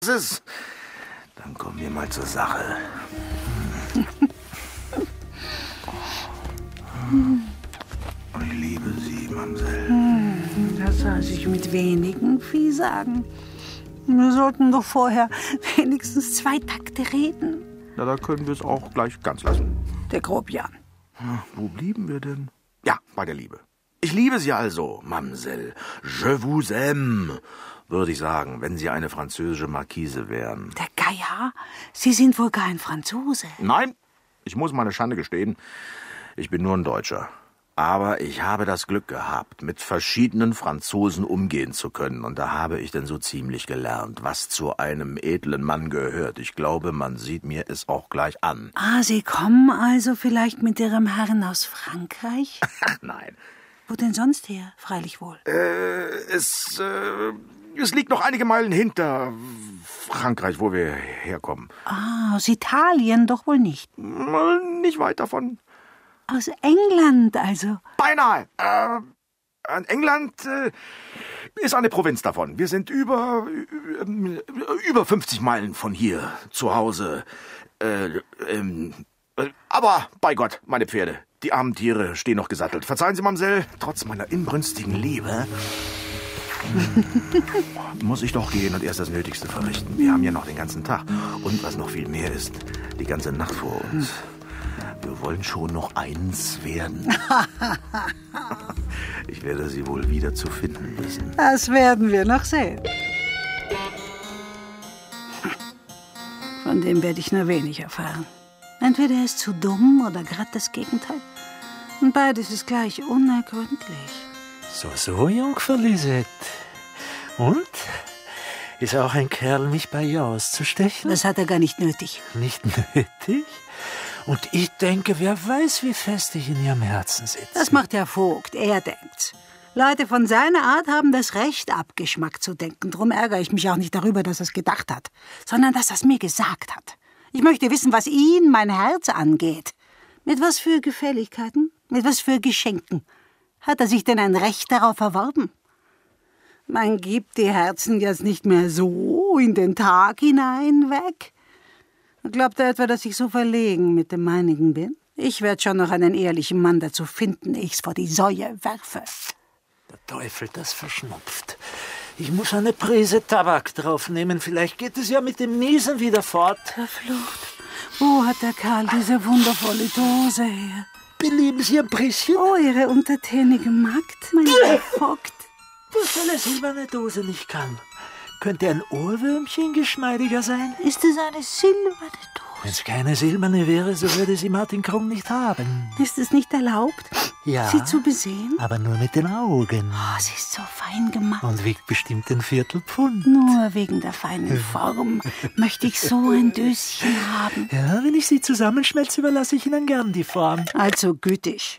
ist. Dann kommen wir mal zur Sache. Ich liebe Sie, Mamsell. Das soll sich mit wenigen Vieh sagen. Wir sollten doch vorher wenigstens 2 Takte reden. Na, da können wir es auch gleich ganz lassen. Der Grobian. Wo blieben wir denn? Ja, bei der Liebe. Ich liebe Sie also, Mamsell. Je vous aime, würde ich sagen, wenn Sie eine französische Marquise wären. Der Geier? Sie sind wohl kein Franzose. Nein, ich muss meine Schande gestehen, ich bin nur ein Deutscher. Aber ich habe das Glück gehabt, mit verschiedenen Franzosen umgehen zu können. Und da habe ich denn so ziemlich gelernt, was zu einem edlen Mann gehört. Ich glaube, man sieht mir es auch gleich an. Ah, Sie kommen also vielleicht mit Ihrem Herrn aus Frankreich? Nein. Wo denn sonst her? Freilich wohl. Es liegt noch einige Meilen hinter Frankreich, wo wir herkommen. Ah, aus Italien doch wohl nicht. Nicht weit davon. Aus England also? Beinahe. England ist eine Provinz davon. Wir sind über 50 Meilen von hier zu Hause. Aber bei Gott, meine Pferde, die armen Tiere stehen noch gesattelt. Verzeihen Sie, Mamsell, trotz meiner inbrünstigen Liebe muss ich doch gehen und erst das Nötigste verrichten. Wir haben ja noch den ganzen Tag. Und was noch viel mehr ist, die ganze Nacht vor uns. Wir wollen schon noch eins werden. Ich werde Sie wohl wieder zu finden wissen. Das werden wir noch sehen. Von dem werde ich nur wenig erfahren. Entweder er ist zu dumm oder gerade das Gegenteil. Und beides ist gleich unergründlich. So, Jungfer Lisette. Und? Ist auch ein Kerl, mich bei ihr auszustechen? Das hat er gar nicht nötig. Nicht nötig? Und ich denke, wer weiß, wie fest ich in ihrem Herzen sitze. Das macht der Vogt, er denkt. Leute von seiner Art haben das Recht, abgeschmackt zu denken. Drum ärgere ich mich auch nicht darüber, dass er es gedacht hat, sondern dass er es mir gesagt hat. Ich möchte wissen, was ihn, mein Herz, angeht. Mit was für Gefälligkeiten, mit was für Geschenken hat er sich denn ein Recht darauf erworben? Man gibt die Herzen jetzt nicht mehr so in den Tag hinein weg. Glaubt er etwa, dass ich so verlegen mit dem meinigen bin? Ich werde schon noch einen ehrlichen Mann dazu finden, ehe ich's vor die Säue werfe. Der Teufel, das verschnupft. Ich muss eine Prise Tabak draufnehmen. Vielleicht geht es ja mit dem Niesen wieder fort. Verflucht. Wo hat der Karl diese wundervolle Dose her? Belieben Sie ein Prisschen? Oh, Ihre untertänige Magd, mein Herr Vogt. Was eine silberne Dose nicht kann. Könnte ein Ohrwürmchen geschmeidiger sein? Ist es eine silberne Dose? Wenn es keine silberne wäre, so würde sie Martin Krung nicht haben. Ist es nicht erlaubt, Ja, sie zu besehen? aber nur mit den Augen. Oh, sie ist so fein gemacht. Und wiegt bestimmt ein Viertelpfund. Nur wegen der feinen Form möchte ich so ein Döschen haben. Ja, wenn ich sie zusammenschmelze, überlasse ich Ihnen gern die Form. Also gütig.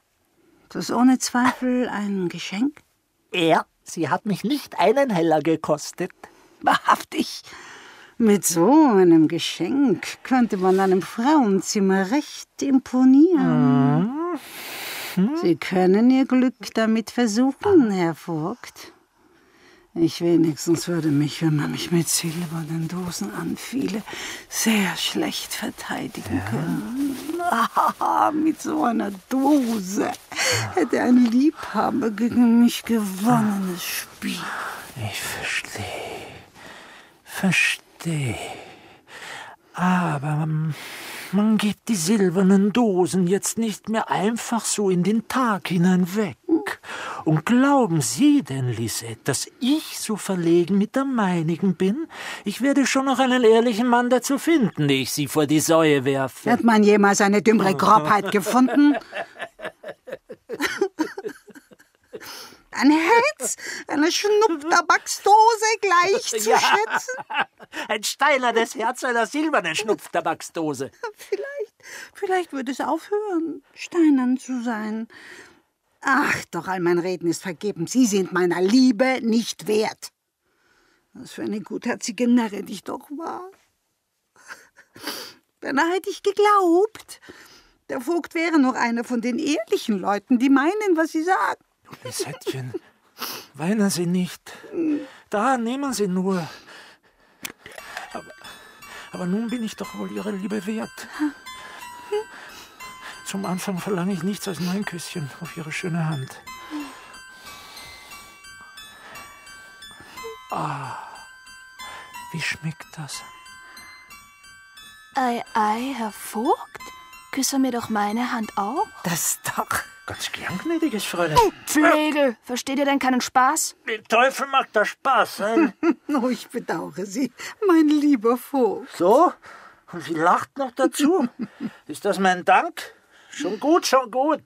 Das ist ohne Zweifel ein Geschenk? Ja, sie hat mich nicht einen Heller gekostet. Wahrhaftig. Mit so einem Geschenk könnte man einem Frauenzimmer recht imponieren. Sie können Ihr Glück damit versuchen, Herr Vogt. Ich wenigstens würde mich, wenn man mich mit silbernen Dosen anfiele, sehr schlecht verteidigen können. Mit so einer Dose hätte ein Liebhaber gegen mich gewonnenes Spiel. Ich verstehe. Aber man gibt die silbernen Dosen jetzt nicht mehr einfach so in den Tag hinein weg. Und glauben Sie denn, Lisette, dass ich so verlegen mit der meinigen bin? Ich werde schon noch einen ehrlichen Mann dazu finden, ehe ich Sie vor die Säue werfe. Hat man jemals eine dümmere Grobheit gefunden? Ein Herz einer Schnupftabaksdose gleichzuschätzen? Ja, ein steinernes Herz einer silbernen Schnupftabaksdose. Vielleicht würde es aufhören, steinern zu sein. Ach, doch, all mein Reden ist vergeben. Sie sind meiner Liebe nicht wert. Was für eine gutherzige Närrin ich doch war. Beinahe hätte ich geglaubt, der Vogt wäre noch einer von den ehrlichen Leuten, die meinen, was sie sagen. Lisettchen, weinen Sie nicht. Da, nehmen Sie nur. Aber nun bin ich doch wohl Ihre Liebe wert. Zum Anfang verlange ich nichts als nur ein Küsschen auf Ihre schöne Hand. Wie schmeckt das? Ei, Herr Vogt, küsse mir doch meine Hand auch. Das doch. Ganz gern, gnädiges Fräulein. Pflegel, versteht ihr denn keinen Spaß? Den Teufel mag da Spaß sein. Oh, ich bedauere Sie, mein lieber Vogt. So? Und sie lacht noch dazu. Ist das mein Dank? Schon gut, schon gut.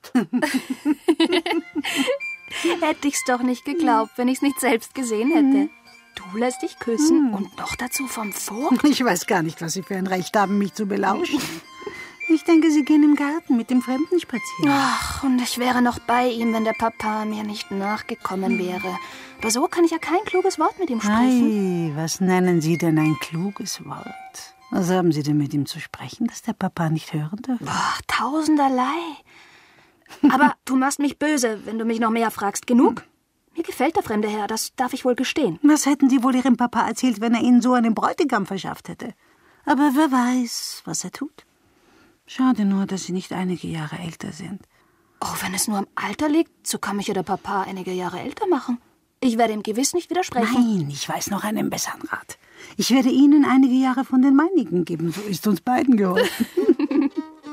Hätte ich's doch nicht geglaubt, wenn ich's nicht selbst gesehen hätte. Du lässt dich küssen und noch dazu vom Vogt? Ich weiß gar nicht, was Sie für ein Recht haben, mich zu belauschen. Ich denke, Sie gehen im Garten mit dem Fremden spazieren. Ach, und ich wäre noch bei ihm, wenn der Papa mir nicht nachgekommen wäre. Aber so kann ich ja kein kluges Wort mit ihm sprechen. Ei, was nennen Sie denn ein kluges Wort? Was haben Sie denn mit ihm zu sprechen, das der Papa nicht hören dürfte? Ach, tausenderlei. Aber du machst mich böse, wenn du mich noch mehr fragst. Genug? Mir gefällt der fremde Herr, das darf ich wohl gestehen. Was hätten Sie wohl Ihrem Papa erzählt, wenn er Ihnen so einen Bräutigam verschafft hätte? Aber wer weiß, was er tut. Schade nur, dass Sie nicht einige Jahre älter sind. Oh, wenn es nur am Alter liegt, so kann mich ja der Papa einige Jahre älter machen. Ich werde ihm gewiss nicht widersprechen. Nein, ich weiß noch einen besseren Rat. Ich werde Ihnen einige Jahre von den meinigen geben. So ist uns beiden geholfen.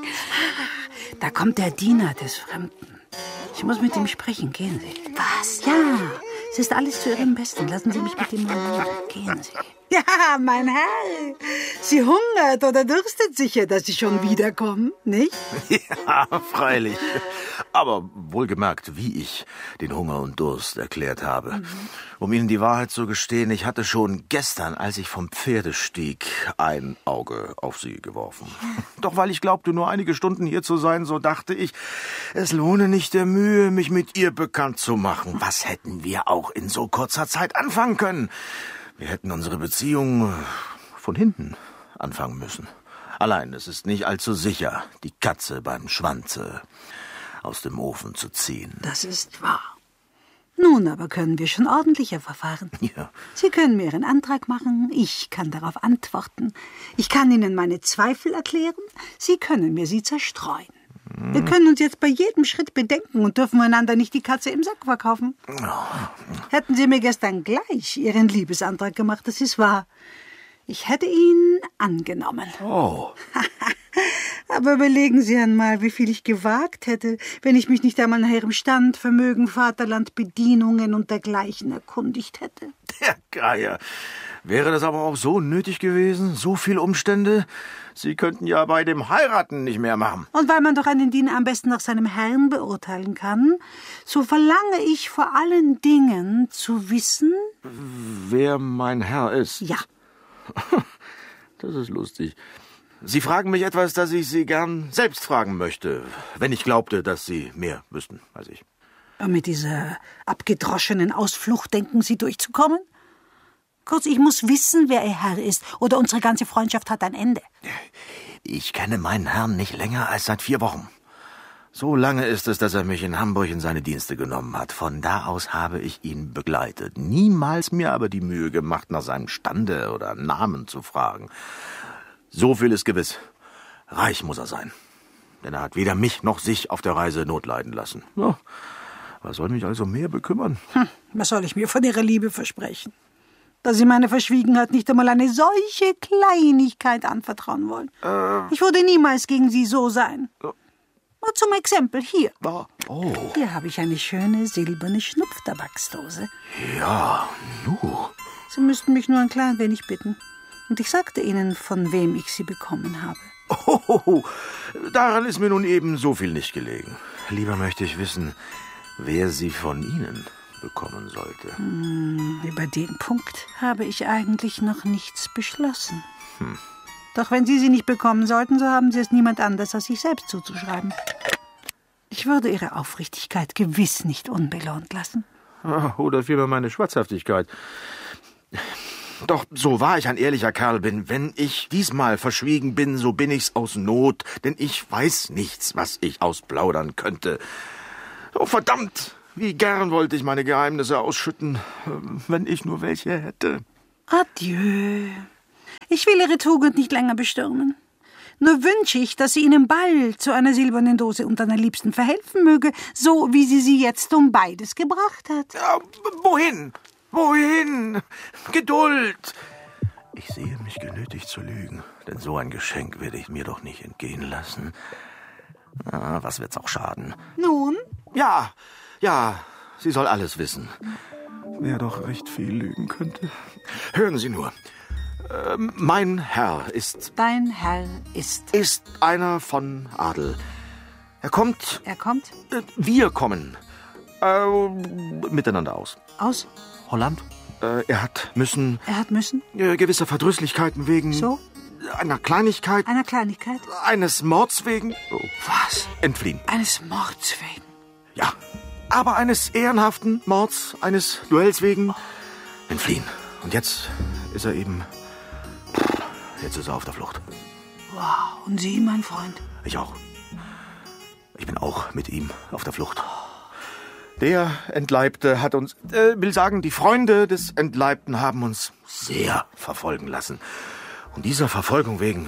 Da kommt der Diener des Fremden. Ich muss mit ihm sprechen. Gehen Sie. Was? Ja, es ist alles zu Ihrem Besten. Lassen Sie mich mit ihm mal gehen Sie. Ja, mein Herr. Sie hungert oder dürstet sicher, dass Sie schon wiederkommen, nicht? Ja, freilich. Aber wohlgemerkt, wie ich den Hunger und Durst erklärt habe. Um Ihnen die Wahrheit zu gestehen, ich hatte schon gestern, als ich vom Pferde stieg, ein Auge auf Sie geworfen. Doch weil ich glaubte, nur einige Stunden hier zu sein, so dachte ich, es lohne nicht der Mühe, mich mit ihr bekannt zu machen. Was hätten wir auch in so kurzer Zeit anfangen können? Wir hätten unsere Beziehung von hinten anfangen müssen. Allein, es ist nicht allzu sicher, die Katze beim Schwanze aus dem Ofen zu ziehen. Das ist wahr. Nun aber können wir schon ordentlicher verfahren. Ja. Sie können mir Ihren Antrag machen, ich kann darauf antworten. Ich kann Ihnen meine Zweifel erklären, Sie können mir sie zerstreuen. Wir können uns jetzt bei jedem Schritt bedenken und dürfen einander nicht die Katze im Sack verkaufen. Hätten Sie mir gestern gleich Ihren Liebesantrag gemacht, das ist wahr. Ich hätte ihn angenommen. Oh. Aber überlegen Sie einmal, wie viel ich gewagt hätte, wenn ich mich nicht einmal nach Ihrem Stand, Vermögen, Vaterland, Bedienungen und dergleichen erkundigt hätte. Der Geier. Wäre das aber auch so nötig gewesen? So viele Umstände? Sie könnten ja bei dem Heiraten nicht mehr machen. Und weil man doch einen Diener am besten nach seinem Herrn beurteilen kann, so verlange ich vor allen Dingen zu wissen... Wer mein Herr ist? Ja. Das ist lustig. Sie fragen mich etwas, das ich Sie gern selbst fragen möchte, wenn ich glaubte, dass Sie mehr wüssten als ich. Und mit dieser abgedroschenen Ausflucht denken Sie durchzukommen? Kurz, ich muss wissen, wer Ihr Herr ist, oder unsere ganze Freundschaft hat ein Ende. Ich kenne meinen Herrn nicht länger als seit 4 Wochen. So lange ist es, dass er mich in Hamburg in seine Dienste genommen hat. Von da aus habe ich ihn begleitet. Niemals mir aber die Mühe gemacht, nach seinem Stande oder Namen zu fragen. So viel ist gewiss. Reich muss er sein. Denn er hat weder mich noch sich auf der Reise notleiden lassen. Ja, was soll mich also mehr bekümmern? Was soll ich mir von Ihrer Liebe versprechen? Dass Sie meine Verschwiegenheit nicht einmal eine solche Kleinigkeit anvertrauen wollen. Ich würde niemals gegen Sie so sein. Nur zum Exempel hier. Oh. Hier habe ich eine schöne silberne Schnupftabaksdose. Ja, nu. Sie müssten mich nur ein klein wenig bitten. Und ich sagte Ihnen, von wem ich sie bekommen habe. Oh, daran ist mir nun eben so viel nicht gelegen. Lieber möchte ich wissen, wer sie von Ihnen bekommen sollte. Über den Punkt habe ich eigentlich noch nichts beschlossen. Doch wenn Sie sie nicht bekommen sollten, so haben Sie es niemand anders als sich selbst zuzuschreiben. Ich würde Ihre Aufrichtigkeit gewiss nicht unbelohnt lassen. Oder vielmehr meine Schwatzhaftigkeit. Doch so wahr ich ein ehrlicher Kerl bin, wenn ich diesmal verschwiegen bin, so bin ich's aus Not, denn ich weiß nichts, was ich ausplaudern könnte. Oh, verdammt! Wie gern wollte ich meine Geheimnisse ausschütten, wenn ich nur welche hätte. Adieu. Ich will Ihre Tugend nicht länger bestürmen. Nur wünsche ich, dass sie Ihnen bald zu einer silbernen Dose und einer Liebsten verhelfen möge, so wie sie jetzt um beides gebracht hat. Ja, wohin? Wohin? Geduld! Ich sehe mich genötigt zu lügen, denn so ein Geschenk werde ich mir doch nicht entgehen lassen. Na, was wird's auch schaden? Nun? Ja, sie soll alles wissen. Wer doch recht viel lügen könnte. Hören Sie nur. Mein Herr ist... Dein Herr ist... Ist einer von Adel. Er kommt... Er kommt? Wir kommen. Miteinander aus. Aus? Holland? Er hat müssen... Er hat müssen? Gewisser Verdrüsslichkeiten wegen... So? Einer Kleinigkeit... Einer Kleinigkeit? Eines Mords wegen... Was? Entfliehen. Eines Mords wegen? Ja. Aber eines ehrenhaften Mords, eines Duells wegen... Entfliehen. Und jetzt ist er eben... Jetzt ist er auf der Flucht. Wow. Und Sie, mein Freund? Ich auch. Ich bin auch mit ihm auf der Flucht. Der Entleibte hat uns... will sagen, die Freunde des Entleibten haben uns sehr verfolgen lassen. Und dieser Verfolgung wegen...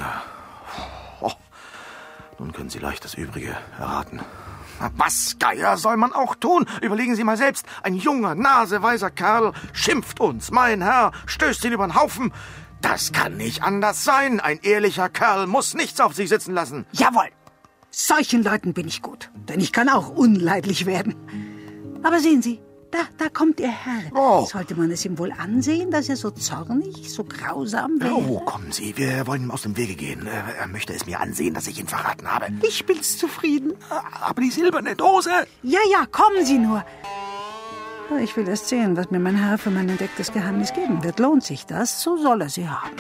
nun können Sie leicht das Übrige erraten. Was, Geier, soll man auch tun? Überlegen Sie mal selbst. Ein junger, naseweiser Kerl schimpft uns. Mein Herr stößt ihn über den Haufen. Das kann nicht anders sein. Ein ehrlicher Kerl muss nichts auf sich sitzen lassen. Jawohl. Solchen Leuten bin ich gut. Denn ich kann auch unleidlich werden. Aber sehen Sie, da kommt Ihr Herr. Oh. Sollte man es ihm wohl ansehen, dass er so zornig, so grausam wäre? Oh, kommen Sie, wir wollen ihm aus dem Wege gehen. Er möchte es mir ansehen, dass ich ihn verraten habe. Ich bin's zufrieden. Aber die silberne Dose... Ja, kommen Sie nur. Aber ich will erst sehen, was mir mein Herr für mein entdecktes Geheimnis geben wird. Lohnt sich das, so soll er sie haben.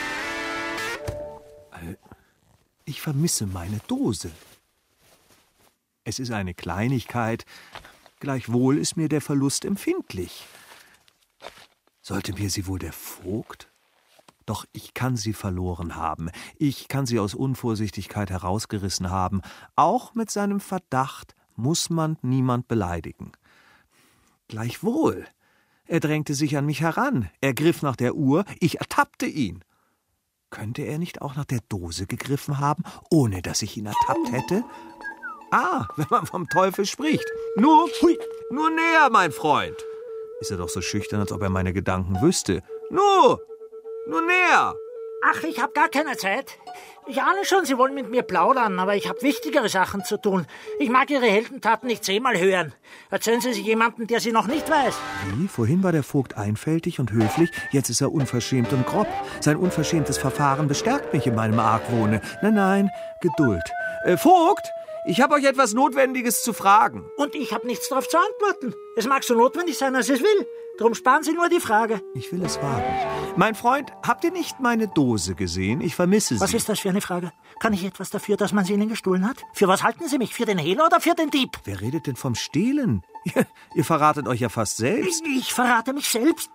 Ich vermisse meine Dose. Es ist eine Kleinigkeit, gleichwohl ist mir der Verlust empfindlich. Sollte mir sie wohl der Vogt? Doch ich kann sie verloren haben. Ich kann sie aus Unvorsichtigkeit herausgerissen haben. Auch mit seinem Verdacht muss man niemand beleidigen. Gleichwohl. Er drängte sich an mich heran. Er griff nach der Uhr. Ich ertappte ihn. Könnte er nicht auch nach der Dose gegriffen haben, ohne dass ich ihn ertappt hätte? Wenn man vom Teufel spricht. Nur näher, mein Freund. Ist er doch so schüchtern, als ob er meine Gedanken wüsste. Nur näher. Ach, ich habe gar keine Zeit. Ich ahne schon, Sie wollen mit mir plaudern, aber ich habe wichtigere Sachen zu tun. Ich mag Ihre Heldentaten nicht 10-mal hören. Erzählen Sie sich jemanden, der sie noch nicht weiß. Wie? Vorhin war der Vogt einfältig und höflich, jetzt ist er unverschämt und grob. Sein unverschämtes Verfahren bestärkt mich in meinem Argwohne. Nein, Geduld. Vogt, ich habe euch etwas Notwendiges zu fragen. Und ich habe nichts darauf zu antworten. Es mag so notwendig sein, als es will. Drum sparen Sie nur die Frage. Ich will es wagen. Mein Freund, habt ihr nicht meine Dose gesehen? Ich vermisse sie. Was ist das für eine Frage? Kann ich etwas dafür, dass man sie Ihnen gestohlen hat? Für was halten Sie mich? Für den Hehler oder für den Dieb? Wer redet denn vom Stehlen? Ihr verratet euch ja fast selbst. Ich verrate mich selbst?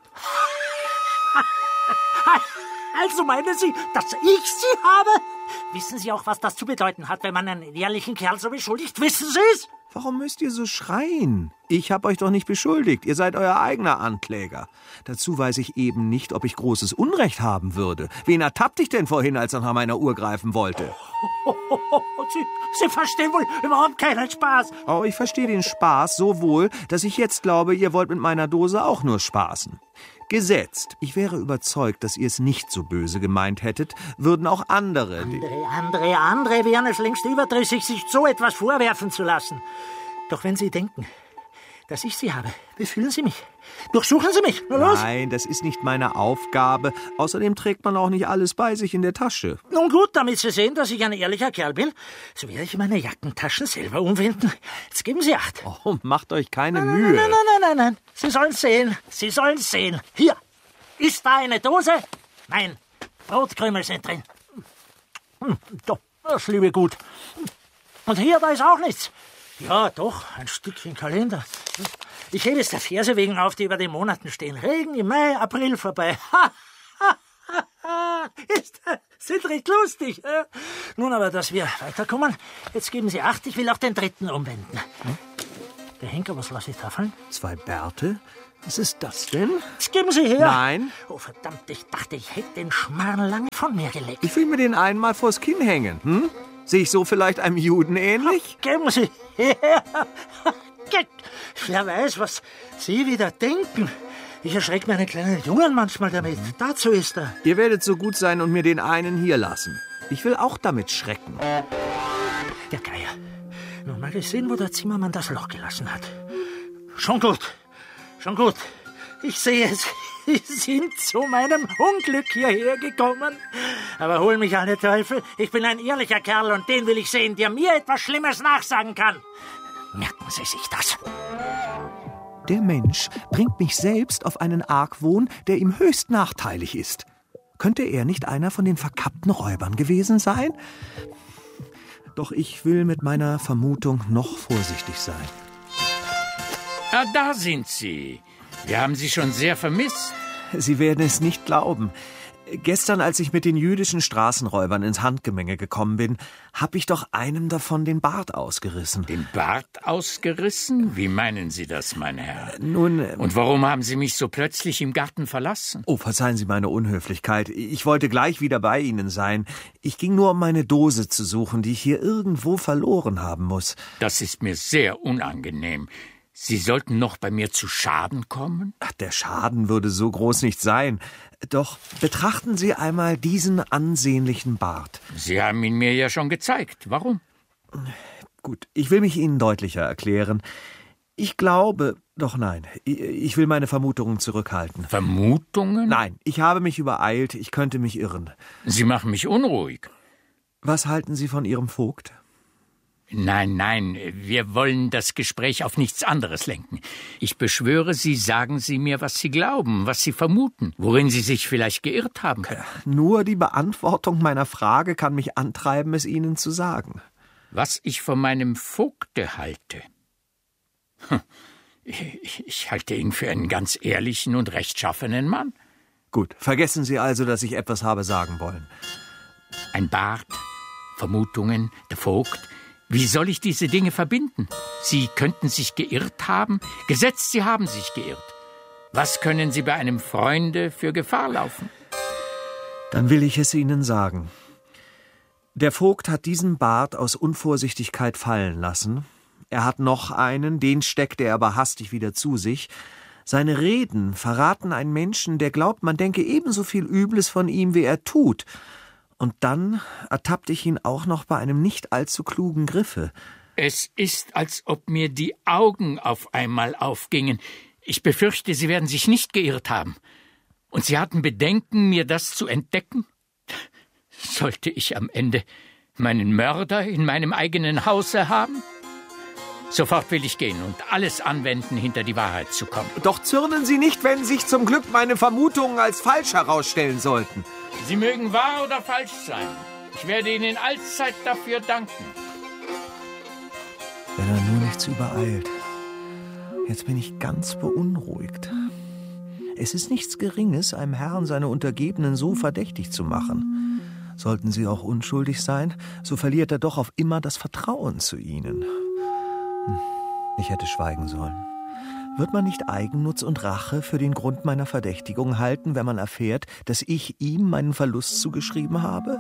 Also meinen Sie, dass ich sie habe? Wissen Sie auch, was das zu bedeuten hat, wenn man einen ehrlichen Kerl so beschuldigt? Wissen Sie es? Warum müsst ihr so schreien? Ich habe euch doch nicht beschuldigt. Ihr seid euer eigener Ankläger. Dazu weiß ich eben nicht, ob ich großes Unrecht haben würde. Wen ertappt ich denn vorhin, als er nach meiner Uhr greifen wollte? Sie verstehen wohl überhaupt keinen Spaß. Oh, ich verstehe den Spaß so wohl, dass ich jetzt glaube, ihr wollt mit meiner Dose auch nur spaßen. Gesetzt, ich wäre überzeugt, dass ihr es nicht so böse gemeint hättet, würden auch andere Andere wären es längst überdrüssig, sich so etwas vorwerfen zu lassen. Doch wenn Sie denken, dass ich sie habe, befühlen Sie mich. Durchsuchen Sie mich. Na los. Nein, das ist nicht meine Aufgabe. Außerdem trägt man auch nicht alles bei sich in der Tasche. Nun gut, damit Sie sehen, dass ich ein ehrlicher Kerl bin, so werde ich meine Jackentaschen selber umwenden. Jetzt geben Sie Acht. Oh, macht euch keine Mühe. Nein. Sie sollen sehen. Hier. Ist da eine Dose? Nein. Brotkrümel sind drin. Das liebe gut. Und hier, da ist auch nichts. Ja, doch, ein Stückchen Kalender. Ich hebe es der Verse wegen auf, die über den Monaten stehen. Regen im Mai, April vorbei. Sind recht lustig. Nun aber, dass wir weiterkommen. Jetzt geben Sie Acht, ich will auch den dritten umwenden. Der Henker, was lasse ich da fallen? 2 Bärte? Was ist das denn? Jetzt geben Sie her! Nein, Oh, verdammt, ich dachte, ich hätte den Schmarrn lange von mir gelegt. ich will mir den einmal vors Kinn hängen. Hm? Sehe ich so vielleicht einem Juden ähnlich? Geben Sie her! Wer weiß, was Sie wieder denken. Ich erschrecke meine kleinen Jungen manchmal damit. Dazu ist er. Ihr werdet so gut sein und mir den einen hier lassen. Ich will auch damit schrecken. Der Geier. Nun mal gesehen, wo der Zimmermann das Loch gelassen hat. Schon gut. Schon gut. Ich sehe es. Sie sind zu meinem Unglück hierher gekommen. Aber hol mich alle Teufel. Ich bin ein ehrlicher Kerl und den will ich sehen, der mir etwas Schlimmes nachsagen kann. Merken Sie sich das. Der Mensch bringt mich selbst auf einen Argwohn, der ihm höchst nachteilig ist. Könnte er nicht einer von den verkappten Räubern gewesen sein? Doch ich will mit meiner Vermutung noch vorsichtig sein. Ah, da sind Sie. Wir haben Sie schon sehr vermisst. Sie werden es nicht glauben. Gestern, als ich mit den jüdischen Straßenräubern ins Handgemenge gekommen bin, habe ich doch einem davon den Bart ausgerissen. Den Bart ausgerissen? Wie meinen Sie das, mein Herr? Nun... Und warum haben Sie mich so plötzlich im Garten verlassen? Oh, verzeihen Sie meine Unhöflichkeit. Ich wollte gleich wieder bei Ihnen sein. Ich ging nur, um meine Dose zu suchen, die ich hier irgendwo verloren haben muss. Das ist mir sehr unangenehm. Sie sollten noch bei mir zu Schaden kommen? Ach, der Schaden würde so groß nicht sein. Doch betrachten Sie einmal diesen ansehnlichen Bart. Sie haben ihn mir ja schon gezeigt. Warum? Gut, ich will mich Ihnen deutlicher erklären. Ich glaube... Doch nein, ich will meine Vermutungen zurückhalten. Vermutungen? Nein, ich habe mich übereilt, ich könnte mich irren. Sie machen mich unruhig. Was halten Sie von Ihrem Vogt? Nein, wir wollen das Gespräch auf nichts anderes lenken. Ich beschwöre Sie, sagen Sie mir, was Sie glauben, was Sie vermuten, worin Sie sich vielleicht geirrt haben. Nur die Beantwortung meiner Frage kann mich antreiben, es Ihnen zu sagen. Was ich von meinem Vogte halte? Ich halte ihn für einen ganz ehrlichen und rechtschaffenen Mann. Gut, vergessen Sie also, dass ich etwas habe sagen wollen. Ein Bart, Vermutungen, der Vogt. Wie soll ich diese Dinge verbinden? Sie könnten sich geirrt haben, gesetzt, Sie haben sich geirrt. Was können Sie bei einem Freunde für Gefahr laufen? Dann will ich es Ihnen sagen. Der Vogt hat diesen Bart aus Unvorsichtigkeit fallen lassen. Er hat noch einen, den steckte er aber hastig wieder zu sich. Seine Reden verraten einen Menschen, der glaubt, man denke ebenso viel Übles von ihm, wie er tut. Und dann ertappte ich ihn auch noch bei einem nicht allzu klugen Griffe. Es ist, als ob mir die Augen auf einmal aufgingen. Ich befürchte, Sie werden sich nicht geirrt haben. Und Sie hatten Bedenken, mir das zu entdecken? Sollte ich am Ende meinen Mörder in meinem eigenen Hause haben? Sofort will ich gehen und alles anwenden, hinter die Wahrheit zu kommen. Doch zürnen Sie nicht, wenn sich zum Glück meine Vermutungen als falsch herausstellen sollten. Sie mögen wahr oder falsch sein. Ich werde Ihnen allzeit dafür danken. Wenn er nur nichts übereilt. Jetzt bin ich ganz beunruhigt. Es ist nichts Geringes, einem Herrn seine Untergebenen so verdächtig zu machen. Sollten sie auch unschuldig sein, so verliert er doch auf immer das Vertrauen zu ihnen. Ich hätte schweigen sollen. Wird man nicht Eigennutz und Rache für den Grund meiner Verdächtigung halten, wenn man erfährt, dass ich ihm meinen Verlust zugeschrieben habe?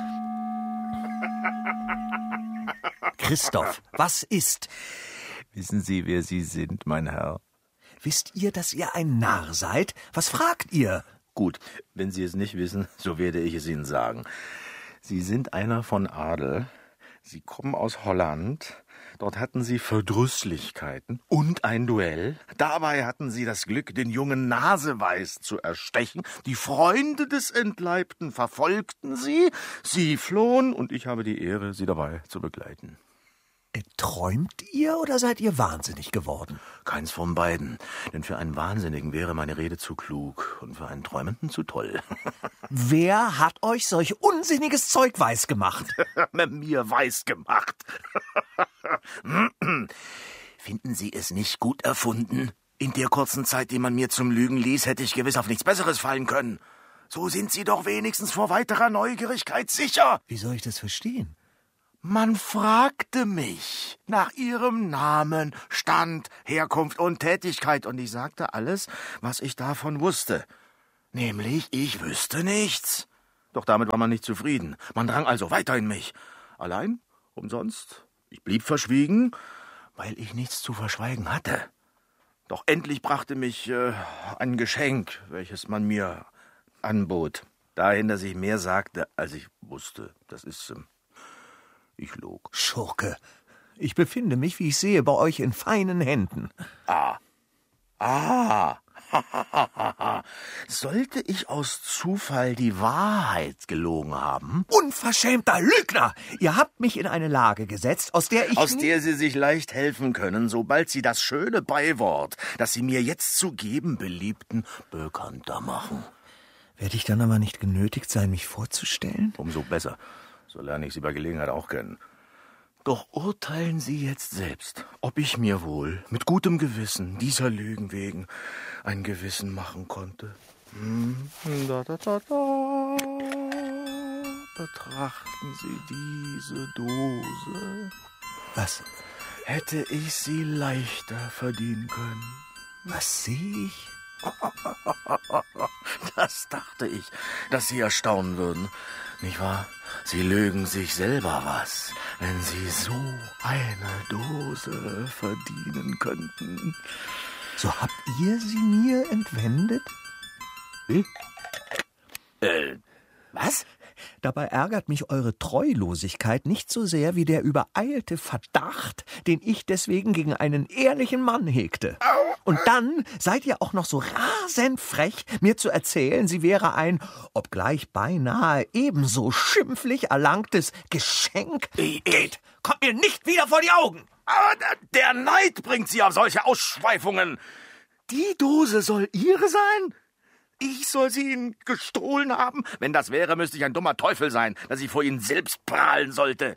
Christoph, was ist? Wissen Sie, wer Sie sind, mein Herr? Wisst ihr, dass ihr ein Narr seid? Was fragt ihr? Gut, wenn Sie es nicht wissen, so werde ich es Ihnen sagen. Sie sind einer von Adel. Sie kommen aus Holland. Dort hatten Sie Verdrüßlichkeiten und ein Duell. Dabei hatten Sie das Glück, den jungen Naseweiß zu erstechen. Die Freunde des Entleibten verfolgten Sie. Sie flohen und ich habe die Ehre, Sie dabei zu begleiten. Träumt ihr oder seid ihr wahnsinnig geworden? Keins von beiden. Denn für einen Wahnsinnigen wäre meine Rede zu klug und für einen Träumenden zu toll. Wer hat euch solch unsinniges Zeug weisgemacht? Mir weisgemacht. Finden Sie es nicht gut erfunden? In der kurzen Zeit, die man mir zum Lügen ließ, hätte ich gewiss auf nichts Besseres fallen können. So sind Sie doch wenigstens vor weiterer Neugierigkeit sicher. Wie soll ich das verstehen? Man fragte mich nach ihrem Namen, Stand, Herkunft und Tätigkeit, und ich sagte alles, was ich davon wusste. Nämlich, ich wüsste nichts. Doch damit war man nicht zufrieden. Man drang also weiter in mich. Allein, umsonst. Ich blieb verschwiegen, weil ich nichts zu verschweigen hatte. Doch endlich brachte mich ein Geschenk, welches man mir anbot. Dahin, dass ich mehr sagte, als ich wusste. Das ist, ich log. Schurke, ich befinde mich, wie ich sehe, bei euch in feinen Händen. Sollte ich aus Zufall die Wahrheit gelogen haben? Unverschämter Lügner! Ihr habt mich in eine Lage gesetzt, aus der Sie sich leicht helfen können, sobald Sie das schöne Beiwort, das Sie mir jetzt zu geben beliebten, bekannter machen. Werde ich dann aber nicht genötigt sein, mich vorzustellen? Umso besser. So lerne ich Sie bei Gelegenheit auch kennen. Doch urteilen Sie jetzt selbst, ob ich mir wohl mit gutem Gewissen dieser Lügen wegen ein Gewissen machen konnte. Betrachten Sie diese Dose. Was? Hätte ich sie leichter verdienen können. Was sehe ich? Das dachte ich, dass Sie erstaunen würden. Nicht wahr? Sie lügen sich selber was, wenn Sie so eine Dose verdienen könnten. So habt ihr sie mir entwendet? Wie? Was? Dabei ärgert mich eure Treulosigkeit nicht so sehr wie der übereilte Verdacht, den ich deswegen gegen einen ehrlichen Mann hegte. Und dann seid ihr auch noch so rasend frech, mir zu erzählen, sie wäre ein, obgleich beinahe ebenso schimpflich erlangtes Geschenk. Geht! Kommt mir nicht wieder vor die Augen! Aber der Neid bringt Sie auf solche Ausschweifungen. Die Dose soll Ihre sein? Ich soll sie Ihnen gestohlen haben? Wenn das wäre, müsste ich ein dummer Teufel sein, dass ich vor Ihnen selbst prahlen sollte.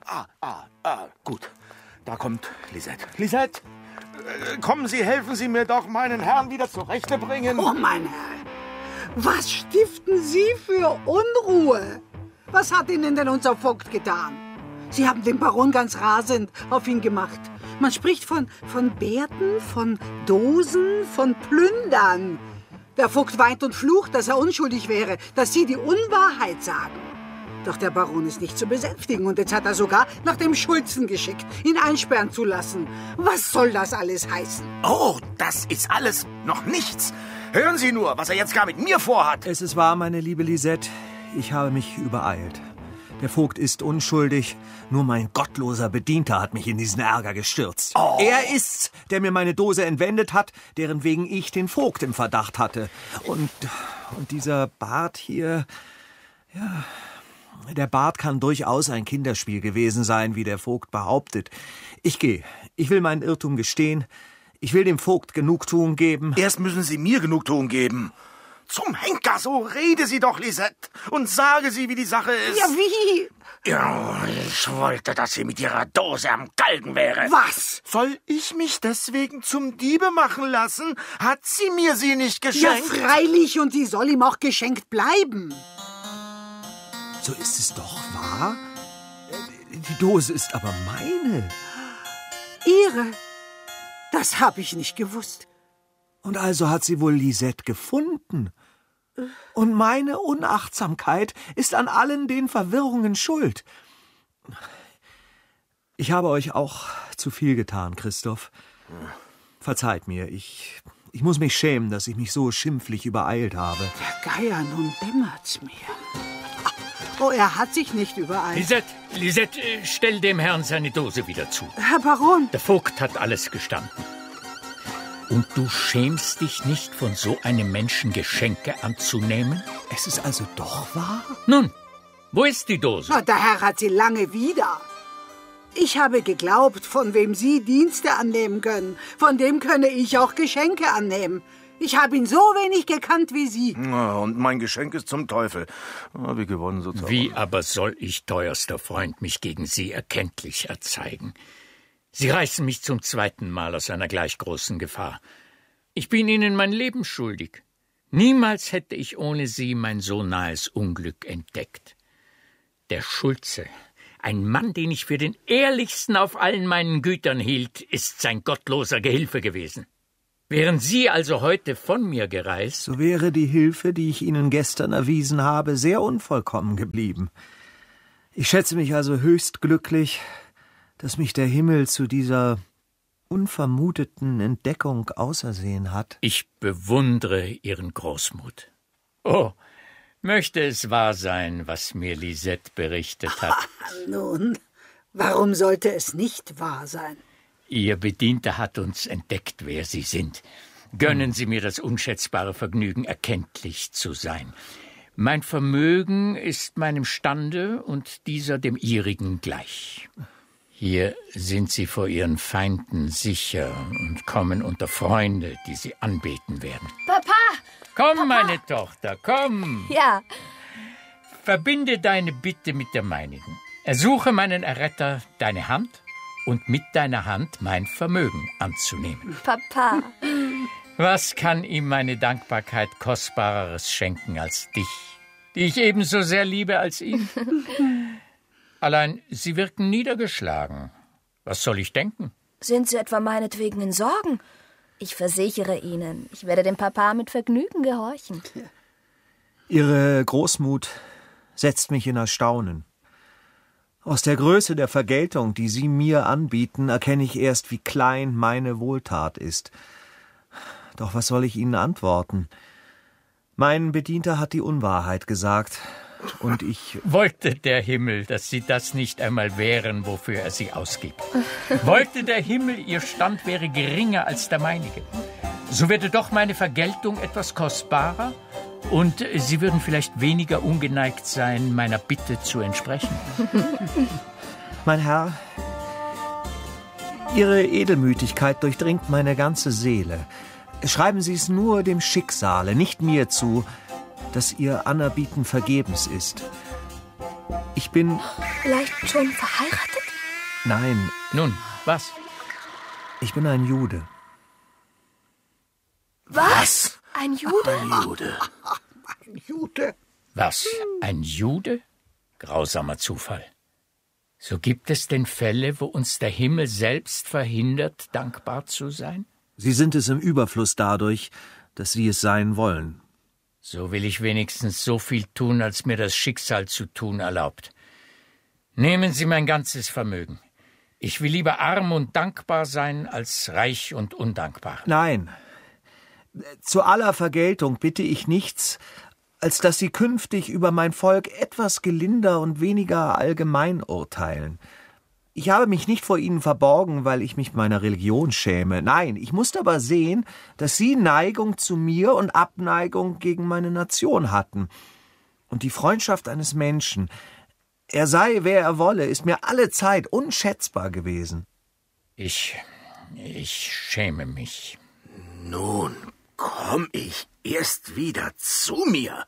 Gut. Da kommt Lisette. Lisette, kommen Sie, helfen Sie mir doch, meinen Herrn wieder zurechtebringen. Oh, mein Herr, was stiften Sie für Unruhe? Was hat Ihnen denn unser Vogt getan? Sie haben den Baron ganz rasend auf ihn gemacht. Man spricht von Bärten, von Dosen, von Plündern. Der Vogt weint und flucht, dass er unschuldig wäre, dass Sie die Unwahrheit sagen. Doch der Baron ist nicht zu besänftigen und jetzt hat er sogar nach dem Schulzen geschickt, ihn einsperren zu lassen. Was soll das alles heißen? Oh, das ist alles noch nichts. Hören Sie nur, was er jetzt gar mit mir vorhat. Es ist wahr, meine liebe Lisette, ich habe mich übereilt. Der Vogt ist unschuldig, nur mein gottloser Bedienter hat mich in diesen Ärger gestürzt. Oh. Er ist's, der mir meine Dose entwendet hat, deren wegen ich den Vogt im Verdacht hatte. Und dieser Bart hier, ja, der Bart kann durchaus ein Kinderspiel gewesen sein, wie der Vogt behauptet. Ich gehe, ich will meinen Irrtum gestehen, ich will dem Vogt Genugtuung geben. Erst müssen Sie mir Genugtuung geben. Zum Henker, so rede Sie doch, Lisette, und sage Sie, wie die Sache ist. Ja, wie? Ja, ich wollte, dass sie mit ihrer Dose am Galgen wäre. Was? Soll ich mich deswegen zum Diebe machen lassen? Hat sie mir sie nicht Ja, geschenkt? freilich, und sie soll ihm auch geschenkt bleiben. So ist es doch, wahr? Die Dose ist aber meine. Ihre? Das habe ich nicht gewusst. Und also hat sie wohl Lisette gefunden. Und meine Unachtsamkeit ist an allen den Verwirrungen schuld. Ich habe euch auch zu viel getan, Christoph. Verzeiht mir, ich muss mich schämen, dass ich mich so schimpflich übereilt habe. Der Geier, nun dämmert's mir. Oh, er hat sich nicht übereilt. Lisette, stell dem Herrn seine Dose wieder zu. Herr Baron. Der Vogt hat alles gestanden. Und du schämst dich nicht, von so einem Menschen Geschenke anzunehmen? Es ist also doch wahr? Nun, wo ist die Dose? Na, der Herr hat sie lange wieder. Ich habe geglaubt, von wem Sie Dienste annehmen können, von dem könne ich auch Geschenke annehmen. Ich habe ihn so wenig gekannt wie Sie. Ja, und mein Geschenk ist zum Teufel. Wie gewonnen sozusagen. Wie aber soll ich, teuerster Freund, mich gegen Sie erkenntlich erzeigen? Sie reißen mich zum zweiten Mal aus einer gleich großen Gefahr. Ich bin Ihnen mein Leben schuldig. Niemals hätte ich ohne Sie mein so nahes Unglück entdeckt. Der Schulze, Ein Mann, den ich für den ehrlichsten auf allen meinen Gütern hielt, ist sein gottloser Gehilfe gewesen. Wären Sie also heute von mir gereist, so wäre die Hilfe, die ich Ihnen gestern erwiesen habe, sehr unvollkommen geblieben. Ich schätze mich also höchst glücklich, dass mich der Himmel zu dieser unvermuteten Entdeckung ausersehen hat. Ich bewundere Ihren Großmut. Oh, möchte es wahr sein, was mir Lisette berichtet hat. Nun, warum sollte es nicht wahr sein? Ihr Bedienter hat uns entdeckt, wer Sie sind. Gönnen Sie mir das unschätzbare Vergnügen, erkenntlich zu sein. Mein Vermögen ist meinem Stande und dieser dem Ihrigen gleich. Hier sind Sie vor Ihren Feinden sicher und kommen unter Freunde, die Sie anbeten werden. Papa! Komm, Papa! meine Tochter, komm! Ja. Verbinde deine Bitte mit der meinigen. Ersuche meinen Erretter, deine Hand und mit deiner Hand mein Vermögen anzunehmen. Papa. Was kann ihm meine Dankbarkeit Kostbareres schenken als dich, die ich ebenso sehr liebe als ihn? Allein, Sie wirken niedergeschlagen. Was soll ich denken? Sind Sie etwa meinetwegen in Sorgen? Ich versichere Ihnen, ich werde dem Papa mit Vergnügen gehorchen. Ihre Großmut setzt mich in Erstaunen. Aus der Größe der Vergeltung, die Sie mir anbieten, erkenne ich erst, wie klein meine Wohltat ist. Doch was soll ich Ihnen antworten? Mein Bedienter hat die Unwahrheit gesagt, und ich... Wollte der Himmel, dass Sie das nicht einmal wären, wofür er Sie ausgibt. Wollte der Himmel, Ihr Stand wäre geringer als der meinige. So würde doch meine Vergeltung etwas kostbarer, und Sie würden vielleicht weniger ungeneigt sein, meiner Bitte zu entsprechen. Mein Herr, Ihre Edelmütigkeit durchdringt meine ganze Seele. Schreiben Sie es nur dem Schicksale, nicht mir zu, dass Ihr Anerbieten vergebens ist. Ich bin... Vielleicht schon verheiratet? Nein. Nun, was? Ich bin ein Jude. Was? Ein Jude? Ein Jude. Ein Jude? Was? Ein Jude? Grausamer Zufall. So gibt es denn Fälle, wo uns der Himmel selbst verhindert, dankbar zu sein? Sie sind es im Überfluss dadurch, dass Sie es sein wollen. So will ich wenigstens so viel tun, als mir das Schicksal zu tun erlaubt. Nehmen Sie mein ganzes Vermögen. Ich will lieber arm und dankbar sein, als reich und undankbar. Nein. Zu aller Vergeltung bitte ich nichts, als dass Sie künftig über mein Volk etwas gelinder und weniger allgemein urteilen. Ich habe mich nicht vor Ihnen verborgen, weil ich mich meiner Religion schäme. Nein, ich musste aber sehen, dass Sie Neigung zu mir und Abneigung gegen meine Nation hatten. Und die Freundschaft eines Menschen, er sei, wer er wolle, ist mir allezeit unschätzbar gewesen. Ich schäme mich. Nun komm ich erst wieder zu mir.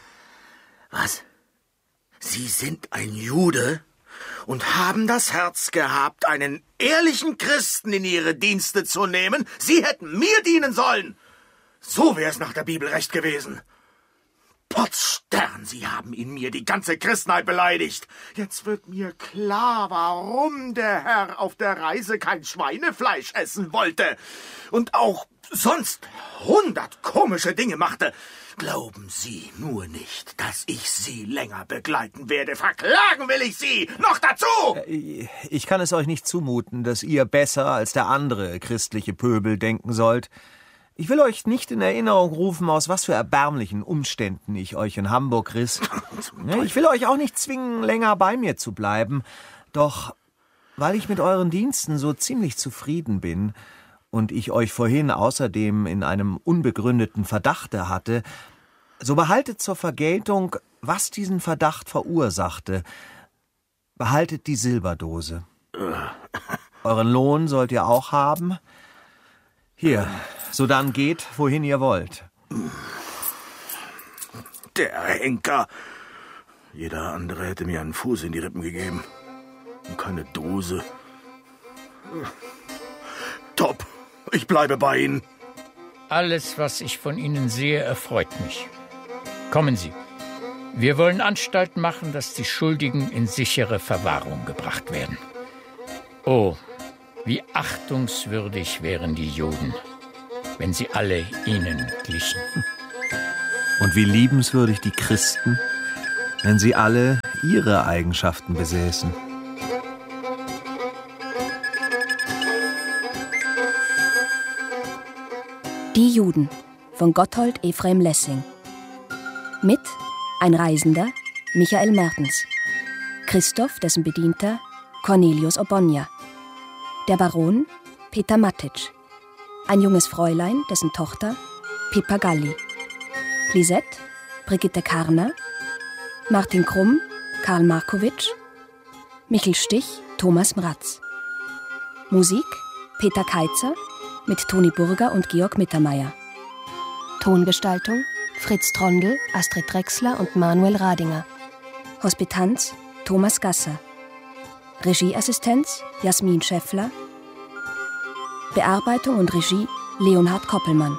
Was? Sie sind ein Jude und haben das Herz gehabt, einen ehrlichen Christen in Ihre Dienste zu nehmen? Sie hätten mir dienen sollen. So wär's nach der Bibel recht gewesen. Potzstern, Sie haben in mir die ganze Christenheit beleidigt. Jetzt wird mir klar, warum der Herr auf der Reise kein Schweinefleisch essen wollte und auch sonst 100 komische Dinge machte. Glauben Sie nur nicht, dass ich Sie länger begleiten werde. Verklagen will ich Sie, noch dazu! Ich kann es euch nicht zumuten, dass ihr besser als der andere christliche Pöbel denken sollt. Ich will euch nicht in Erinnerung rufen, aus was für erbärmlichen Umständen ich euch in Hamburg riss. Ich will euch auch nicht zwingen, länger bei mir zu bleiben. Doch weil ich mit euren Diensten so ziemlich zufrieden bin und ich euch vorhin außerdem in einem unbegründeten Verdachte hatte, so behaltet zur Vergeltung, was diesen Verdacht verursachte. Behaltet die Silberdose. Euren Lohn sollt ihr auch haben. Hier, sodann geht, wohin ihr wollt. Der Henker. Jeder andere hätte mir einen Fuß in die Rippen gegeben. Und keine Dose. Top, ich bleibe bei Ihnen. Alles, was ich von Ihnen sehe, erfreut mich. Kommen Sie. Wir wollen Anstalt machen, dass die Schuldigen in sichere Verwahrung gebracht werden. Oh, wie achtungswürdig wären die Juden, wenn sie alle ihnen glichen. Und wie liebenswürdig die Christen, wenn sie alle ihre Eigenschaften besäßen. Die Juden von Gotthold Ephraim Lessing. Mit ein Reisender, Michael Mertens. Christoph, dessen Bedienter, Cornelius Obonja. Der Baron, Peter Matic. Ein junges Fräulein, dessen Tochter, Pippa Galli. Lisette, Brigitte Karner. Martin Krumm, Karl Markowitsch. Michel Stich, Thomas Mratz. Musik, Peter Keitzer mit Toni Burger und Georg Mittermeier. Tongestaltung, Fritz Trondl, Astrid Drechsler und Manuel Radinger. Hospitanz, Thomas Gasser. Regieassistenz, Jasmin Schäffler. Bearbeitung und Regie, Leonhard Koppelmann.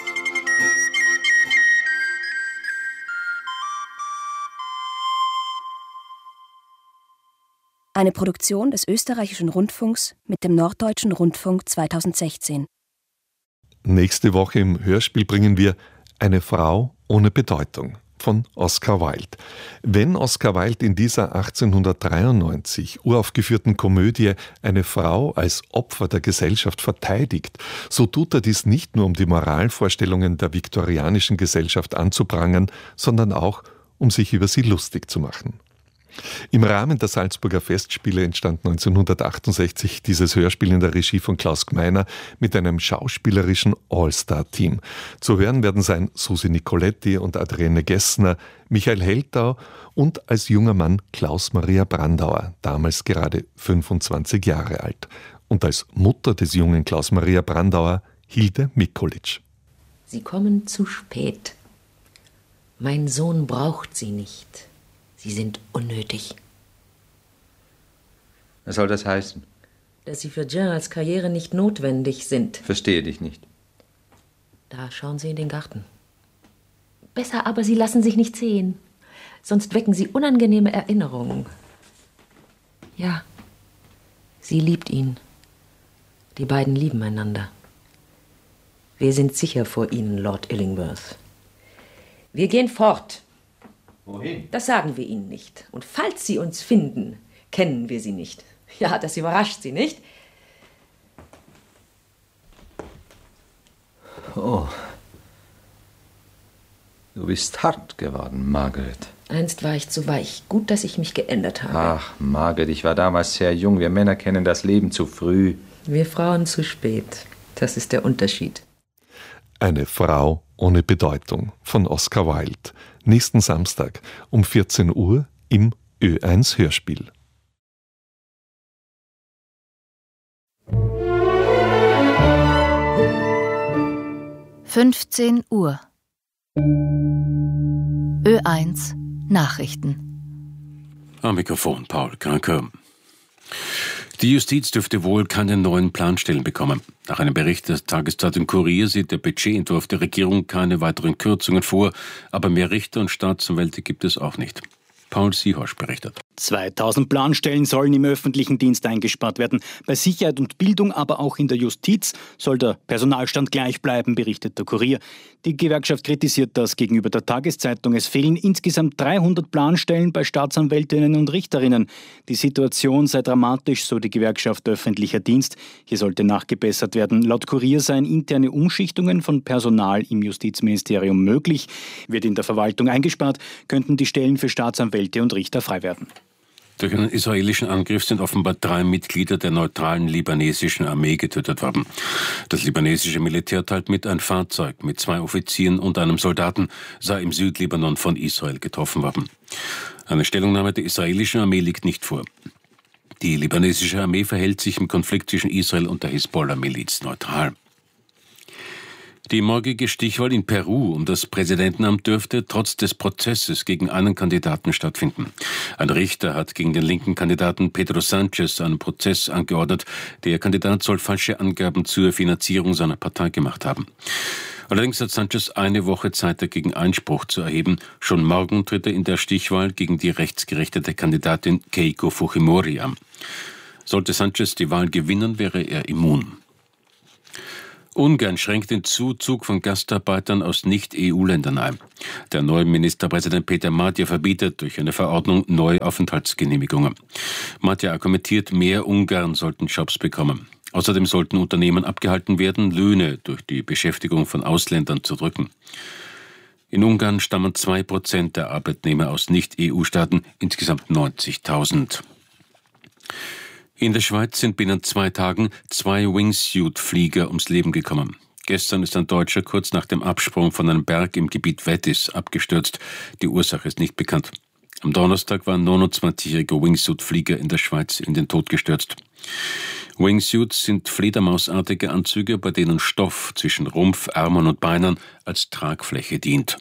Eine Produktion des Österreichischen Rundfunks mit dem Norddeutschen Rundfunk 2016. Nächste Woche im Hörspiel bringen wir Eine Frau ohne Bedeutung von Oscar Wilde. Wenn Oscar Wilde in dieser 1893 uraufgeführten Komödie eine Frau als Opfer der Gesellschaft verteidigt, so tut er dies nicht nur, um die Moralvorstellungen der viktorianischen Gesellschaft anzuprangern, sondern auch, um sich über sie lustig zu machen. Im Rahmen der Salzburger Festspiele entstand 1968 dieses Hörspiel in der Regie von Klaus Gmeiner mit einem schauspielerischen All-Star-Team. Zu hören werden sein Susi Nicoletti und Adrienne Gessner, Michael Heltau und als junger Mann Klaus Maria Brandauer, damals gerade 25 Jahre alt. Und als Mutter des jungen Klaus Maria Brandauer Hilde Mikulic. Sie kommen zu spät. Mein Sohn braucht Sie nicht. Sie sind unnötig. Was soll das heißen? Dass Sie für Geralds Karriere nicht notwendig sind. Verstehe dich nicht. Da schauen Sie in den Garten. Besser aber, Sie lassen sich nicht sehen. Sonst wecken Sie unangenehme Erinnerungen. Ja, sie liebt ihn. Die beiden lieben einander. Wir sind sicher vor Ihnen, Lord Illingworth. Wir gehen fort. Wohin? Das sagen wir Ihnen nicht. Und falls Sie uns finden, kennen wir Sie nicht. Ja, das überrascht Sie, nicht? Oh. Du bist hart geworden, Margaret. Einst war ich zu weich. Gut, dass ich mich geändert habe. Ach, Margaret, ich war damals sehr jung. Wir Männer kennen das Leben zu früh. Wir Frauen zu spät. Das ist der Unterschied. Eine Frau ohne Bedeutung von Oscar Wilde. Nächsten Samstag um 14 Uhr im Ö1 Hörspiel. (15 Uhr) Ö1 Nachrichten. Am Mikrofon Paul Kranke. Die Justiz dürfte wohl keinen neuen Plan stellen bekommen. Nach einem Bericht der Tageszeitung Kurier sieht der Budgetentwurf der Regierung keine weiteren Kürzungen vor, aber mehr Richter und Staatsanwälte gibt es auch nicht. Paul Sihorsch berichtet. 2000 Planstellen sollen im öffentlichen Dienst eingespart werden. Bei Sicherheit und Bildung, aber auch in der Justiz soll der Personalstand gleich bleiben, berichtet der Kurier. Die Gewerkschaft kritisiert das gegenüber der Tageszeitung. Es fehlen insgesamt 300 Planstellen bei Staatsanwältinnen und Richterinnen. Die Situation sei dramatisch, so die Gewerkschaft öffentlicher Dienst. Hier sollte nachgebessert werden. Laut Kurier seien interne Umschichtungen von Personal im Justizministerium möglich. Wird in der Verwaltung eingespart, könnten die Stellen für Staatsanwälte und Richter frei werden. Durch einen israelischen Angriff sind offenbar 3 Mitglieder der neutralen libanesischen Armee getötet worden. Das libanesische Militär teilt mit, ein Fahrzeug mit 2 Offizieren und einem Soldaten sei im Südlibanon von Israel getroffen worden. Eine Stellungnahme der israelischen Armee liegt nicht vor. Die libanesische Armee verhält sich im Konflikt zwischen Israel und der Hisbollah-Miliz neutral. Die morgige Stichwahl in Peru um das Präsidentenamt dürfte trotz des Prozesses gegen einen Kandidaten stattfinden. Ein Richter hat gegen den linken Kandidaten Pedro Sanchez einen Prozess angeordnet. Der Kandidat soll falsche Angaben zur Finanzierung seiner Partei gemacht haben. Allerdings hat Sanchez eine Woche Zeit, dagegen Einspruch zu erheben. Schon morgen tritt er in der Stichwahl gegen die rechtsgerichtete Kandidatin Keiko Fujimori an. Sollte Sanchez die Wahl gewinnen, wäre er immun. Ungarn schränkt den Zuzug von Gastarbeitern aus Nicht-EU-Ländern ein. Der neue Ministerpräsident Peter Magyar verbietet durch eine Verordnung neue Aufenthaltsgenehmigungen. Magyar argumentiert, mehr Ungarn sollten Jobs bekommen. Außerdem sollten Unternehmen abgehalten werden, Löhne durch die Beschäftigung von Ausländern zu drücken. In Ungarn stammen 2% der Arbeitnehmer aus Nicht-EU-Staaten, insgesamt 90.000. In der Schweiz sind binnen 2 Tagen 2 Wingsuit-Flieger ums Leben gekommen. Gestern ist ein Deutscher kurz nach dem Absprung von einem Berg im Gebiet Wettis abgestürzt. Die Ursache ist nicht bekannt. Am Donnerstag war ein 29-jähriger Wingsuit-Flieger in der Schweiz in den Tod gestürzt. Wingsuits sind fledermausartige Anzüge, bei denen Stoff zwischen Rumpf, Ärmeln und Beinen als Tragfläche dient.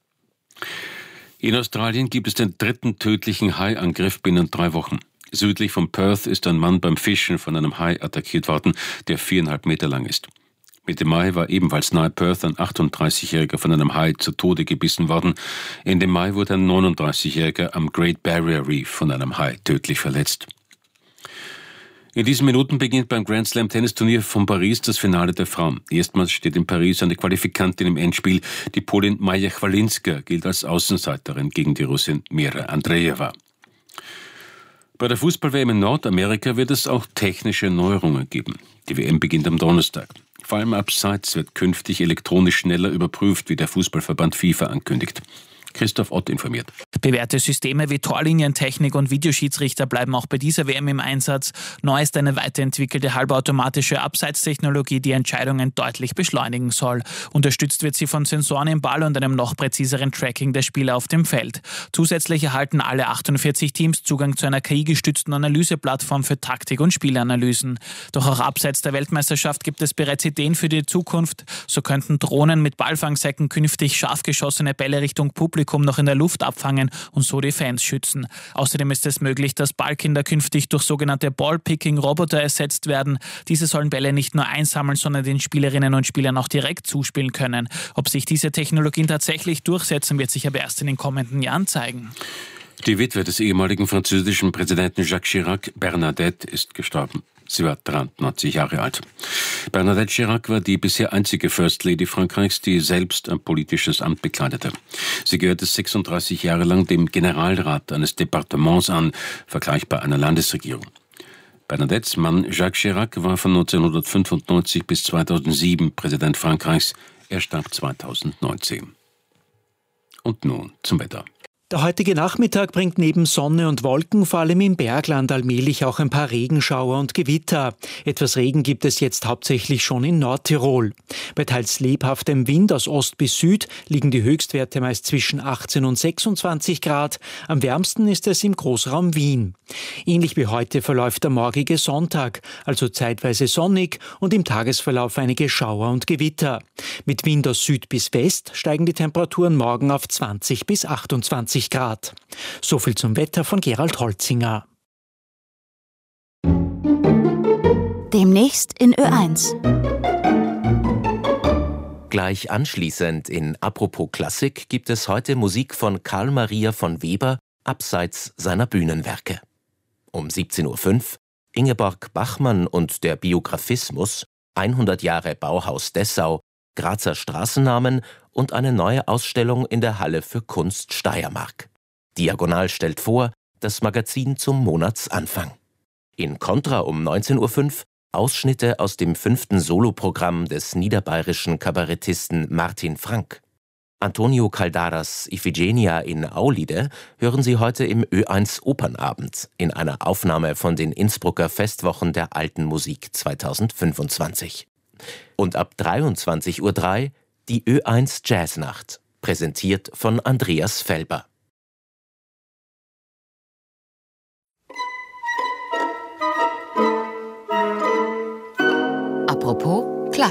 In Australien gibt es den 3. tödlichen Haiangriff binnen 3 Wochen. Südlich von Perth ist ein Mann beim Fischen von einem Hai attackiert worden, der 4,5 Meter lang ist. Mitte Mai war ebenfalls nahe Perth ein 38-Jähriger von einem Hai zu Tode gebissen worden. Ende Mai wurde ein 39-Jähriger am Great Barrier Reef von einem Hai tödlich verletzt. In diesen Minuten beginnt beim Grand Slam Tennisturnier von Paris das Finale der Frauen. Erstmals steht in Paris eine Qualifikantin im Endspiel. Die Polin Maja Chwalinska gilt als Außenseiterin gegen die Russin Mira Andreeva. Bei der Fußball-WM in Nordamerika wird es auch technische Neuerungen geben. Die WM beginnt am Donnerstag. Vor allem abseits wird künftig elektronisch schneller überprüft, wie der Fußballverband FIFA ankündigt. Christoph Ott informiert. Bewährte Systeme wie Torlinientechnik und Videoschiedsrichter bleiben auch bei dieser WM im Einsatz. Neu ist eine weiterentwickelte halbautomatische Abseitstechnologie, die Entscheidungen deutlich beschleunigen soll. Unterstützt wird sie von Sensoren im Ball und einem noch präziseren Tracking der Spieler auf dem Feld. Zusätzlich erhalten alle 48 Teams Zugang zu einer KI-gestützten Analyseplattform für Taktik- und Spielanalysen. Doch auch abseits der Weltmeisterschaft gibt es bereits Ideen für die Zukunft. So könnten Drohnen mit Ballfangsäcken künftig scharf geschossene Bälle Richtung Publikum noch in der Luft abfangen und so die Fans schützen. Außerdem ist es möglich, dass Ballkinder künftig durch sogenannte Ball-Picking-Roboter ersetzt werden. Diese sollen Bälle nicht nur einsammeln, sondern den Spielerinnen und Spielern auch direkt zuspielen können. Ob sich diese Technologien tatsächlich durchsetzen, wird sich aber erst in den kommenden Jahren zeigen. Die Witwe des ehemaligen französischen Präsidenten Jacques Chirac, Bernadette, ist gestorben. Sie war 93 Jahre alt. Bernadette Chirac war die bisher einzige First Lady Frankreichs, die selbst ein politisches Amt bekleidete. Sie gehörte 36 Jahre lang dem Generalrat eines Departements an, vergleichbar einer Landesregierung. Bernadettes Mann Jacques Chirac war von 1995 bis 2007 Präsident Frankreichs. Er starb 2019. Und nun zum Wetter. Der heutige Nachmittag bringt neben Sonne und Wolken vor allem im Bergland allmählich auch ein paar Regenschauer und Gewitter. Etwas Regen gibt es jetzt hauptsächlich schon in Nordtirol. Bei teils lebhaftem Wind aus Ost bis Süd liegen die Höchstwerte meist zwischen 18 und 26 Grad. Am wärmsten ist es im Großraum Wien. Ähnlich wie heute verläuft der morgige Sonntag, also zeitweise sonnig und im Tagesverlauf einige Schauer und Gewitter. Mit Wind aus Süd bis West steigen die Temperaturen morgen auf 20 bis 28 Grad. So viel zum Wetter von Gerald Holzinger. Demnächst in Ö1. Gleich anschließend in Apropos Klassik gibt es heute Musik von Karl Maria von Weber abseits seiner Bühnenwerke. Um 17.05 Uhr Ingeborg Bachmann und der Biographismus, 100 Jahre Bauhaus Dessau, Grazer Straßennamen und eine neue Ausstellung in der Halle für Kunst Steiermark. Diagonal stellt vor, das Magazin zum Monatsanfang. In Kontra um 19.05 Uhr Ausschnitte aus dem 5. Soloprogramm des niederbayerischen Kabarettisten Martin Frank. Antonio Caldaras Iphigenia in Aulide hören Sie heute im Ö1 Opernabend in einer Aufnahme von den Innsbrucker Festwochen der Alten Musik 2025. Und ab 23.03 Uhr die Ö1 Jazznacht, präsentiert von Andreas Felber.